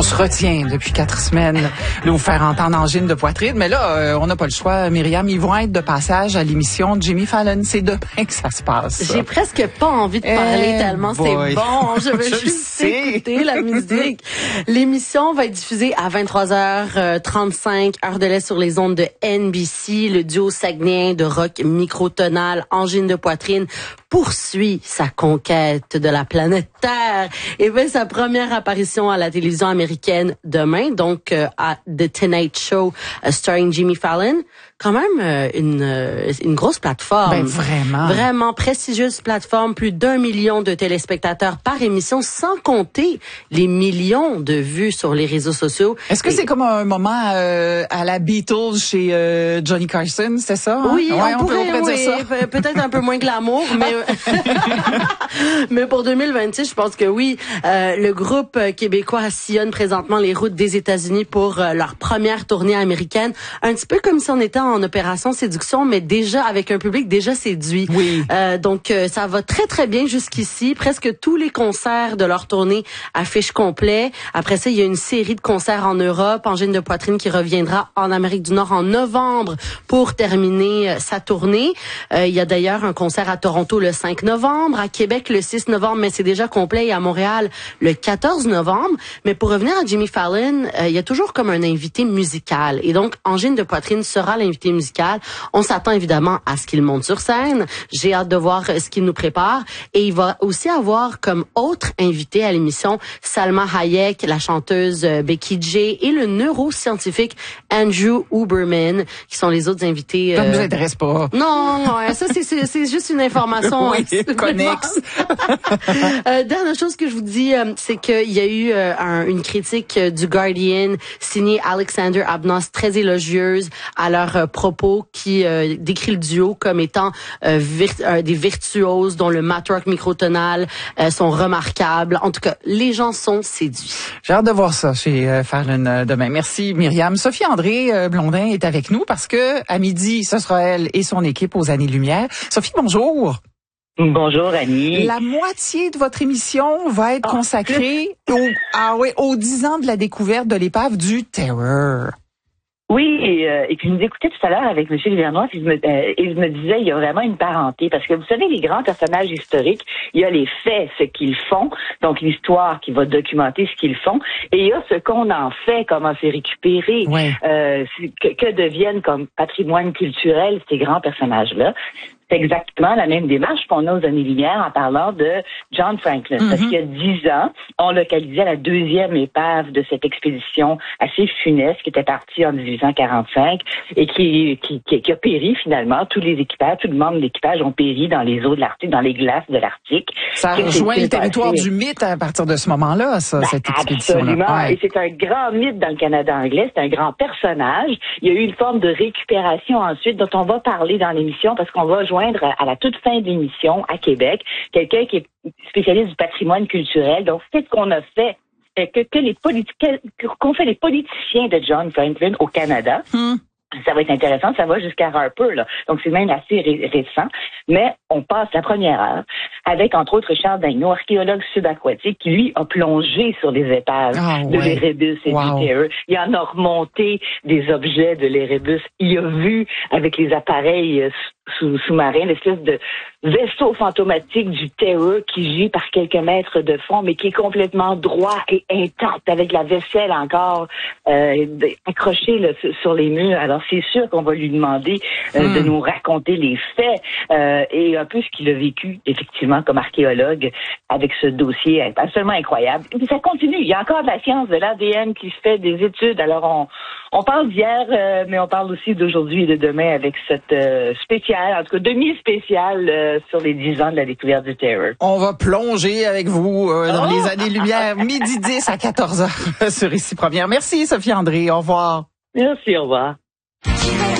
On se retient depuis 4 semaines de vous faire entendre angine de poitrine. Mais là, on n'a pas le choix, Myriam. Ils vont être de passage à l'émission de Jimmy Fallon. C'est demain que ça se passe. J'ai presque pas envie de parler tellement c'est bon. Je veux juste écouter la musique. L'émission va être diffusée à 23h35, heure de l'Est sur les ondes de NBC. Le duo saguenéen de rock microtonal, angine de poitrine, poursuit sa conquête de la planète Terre et fait sa première apparition à la télévision américaine demain, donc à The Tonight Show starring Jimmy Fallon. Quand même une grosse plateforme. Ben vraiment. Vraiment prestigieuse plateforme, plus d'1 million de téléspectateurs par émission, sans compter les millions de vues sur les réseaux sociaux. Est-ce que c'est comme un moment à la Beatles chez Johnny Carson, c'est ça? Hein? Oui, ouais, on pourrait dire ça. Peut-être un peu moins glamour, mais mais pour 2026, je pense que oui. Le groupe québécois sillonne présentement les routes des États-Unis pour leur première tournée américaine, un petit peu comme si on était en opération séduction, mais déjà avec un public déjà séduit. Oui. Donc ça va très très bien jusqu'ici. Presque tous les concerts de leur tournée affichent complet. Après ça, il y a une série de concerts en Europe, Angine de poitrine qui reviendra en Amérique du Nord en novembre pour terminer sa tournée. Il y a d'ailleurs un concert à Toronto le 5 novembre, à Québec le 6 novembre, mais c'est déjà complet, et à Montréal le 14 novembre. Mais pour revenir à Jimmy Fallon, il y a toujours comme un invité musical. Et donc, Angine de poitrine sera l'invité musical. On s'attend évidemment à ce qu'il monte sur scène. J'ai hâte de voir ce qu'il nous prépare. Et il va aussi avoir comme autre invité à l'émission Salma Hayek, la chanteuse Becky J et le neuroscientifique Andrew Huberman, qui sont les autres invités. Ça ne nous intéresse pas. Non, ça c'est juste une information. Oui, connexe. Dernière chose que je vous dis, c'est qu'il y a eu une critique du Guardian signée Alexander Abnos, très élogieuse à leur propos, qui décrit le duo comme étant des virtuoses dont le mat rock microtonal sont remarquables. En tout cas, les gens sont séduits. J'ai hâte de voir ça chez Fallon demain. Merci Myriam. Sophie André Blondin est avec nous parce que à midi, ce sera elle et son équipe aux Années-Lumière. Sophie, bonjour. Bonjour Annie. La moitié de votre émission va être consacrée aux 10 ans de la découverte de l'épave du Terror. Oui, et puis je nous écoutais tout à l'heure avec M. Livernois, et je me disais, il y a vraiment une parenté, parce que vous savez, les grands personnages historiques, il y a les faits, ce qu'ils font, donc l'histoire qui va documenter ce qu'ils font, et il y a ce qu'on en fait, comment c'est récupéré, que deviennent comme patrimoine culturel ces grands personnages-là. C'est exactement la même démarche qu'on a aux Années-Lumière en parlant de John Franklin. Parce qu'il y a 10 ans, on localisait la deuxième épave de cette expédition assez funeste qui était partie en 1845 et qui a péri finalement. Tous les équipages, tous les membres de l'équipage ont péri dans les eaux de l'Arctique, dans les glaces de l'Arctique. Ça rejoint le territoire du mythe à partir de ce moment-là, cette expédition-là. Absolument. Ouais. Et c'est un grand mythe dans le Canada anglais. C'est un grand personnage. Il y a eu une forme de récupération ensuite dont on va parler dans l'émission parce qu'on va joindre à la toute fin de l'émission à Québec quelqu'un qui est spécialiste du patrimoine culturel. Donc, c'est ce qu'on a fait, qu'ont fait les politiciens de John Franklin au Canada. Ça va être intéressant, ça va jusqu'à Harper, là. Donc, c'est même assez récent. Mais on passe la première heure avec, entre autres, Richard Dagneau, archéologue subaquatique, qui, lui, a plongé sur les épaves de l'Erebus et du Terror. Il en a remonté des objets de l'Erebus. Il a vu, avec les appareils sous-marins, l'espèce de vaisseau fantomatique du Terror qui gît par quelques mètres de fond, mais qui est complètement droit et intact, avec la vaisselle encore accrochée là, sur les murs. Alors, c'est sûr qu'on va lui demander de nous raconter les faits et un peu ce qu'il a vécu, effectivement, comme archéologue avec ce dossier absolument incroyable. Et puis ça continue. Il y a encore de la science, de l'ADN qui se fait, des études. Alors, on parle d'hier, mais on parle aussi d'aujourd'hui et de demain avec cette spéciale, en tout cas demi-spéciale sur les 10 ans de la découverte du Terror. On va plonger avec vous dans les Années-Lumière, midi 10 à 14h sur Ici Première. Merci Sophie André, au revoir. Merci, au revoir.